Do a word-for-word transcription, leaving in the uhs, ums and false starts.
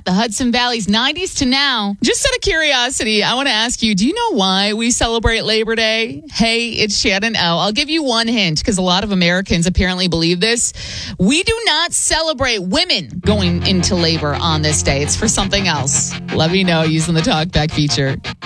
that. The Hudson Valley's nineties to now. Just out of curiosity, I want to ask you, do you know why we celebrate Labor Day? Hey, it's Shannon O. I'll give you one hint because a lot of Americans apparently believe this. We do not celebrate women going into labor on this day. It's for something else. Let me know using the TalkBack feature.